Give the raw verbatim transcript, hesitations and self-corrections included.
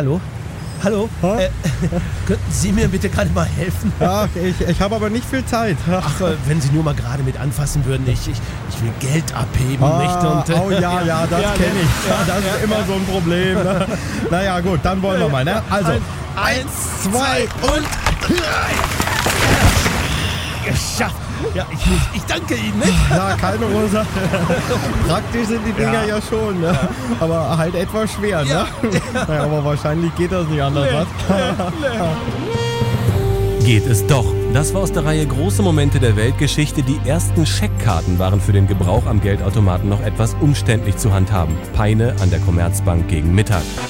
hallo? Hallo? Hä? Äh, könnten Sie mir bitte gerade mal helfen? Ach, ich, ich habe aber nicht viel Zeit. Ach, äh, wenn Sie nur mal gerade mit anfassen würden. Ich, ich, ich will Geld abheben, Ah, nicht? Und, äh, oh ja, ja, das ja, kenne ich. ja, das ja, ist immer ja. so ein Problem. Ne? Naja, gut, dann wollen wir mal. Ne? Also, Ein, eins, zwei und... geschafft. Ja, ich, ich danke Ihnen, nicht? Ja, keine Ursache. Praktisch sind die Dinger ja, Ja. schon, ne? Aber halt etwas schwer, ne? Ja. Naja, aber wahrscheinlich geht das nicht anders, was? Geht es doch. Das war aus der Reihe Große Momente der Weltgeschichte. Die ersten Scheckkarten waren für den Gebrauch am Geldautomaten noch etwas umständlich zu handhaben. Peine an der Commerzbank gegen Mittag.